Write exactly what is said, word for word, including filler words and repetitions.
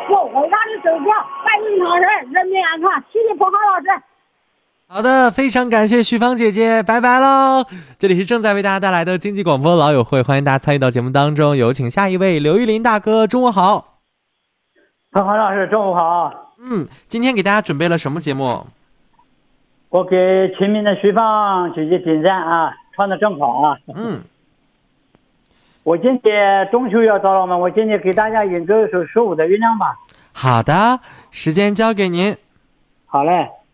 我我让你走过，百年好人，人民安康，谢谢彭浩老师。 好的，非常感谢徐芳姐姐，拜拜喽！这里是正在为大家带来的经济广播老友会，欢迎大家参与到节目当中。有请下一位刘玉林大哥，中午好。 彭浩老师，中午好。 嗯，今天给大家准备了什么节目？ 我给亲民的徐芳姐姐点赞啊，唱的正好啊。 嗯， 我今天中秋要到了嘛，我今天给大家演奏一首十五的月亮吧。 好的，时间交给您。 好嘞。